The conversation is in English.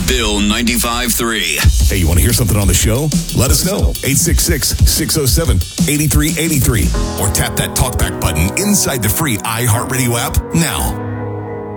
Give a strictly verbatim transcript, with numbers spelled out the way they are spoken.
Bill ninety-five three. Hey, you want to hear something on the show? Let us know. eight six six, six oh seven, eight three eight three. Or tap that talkback button inside the free iHeartRadio app now.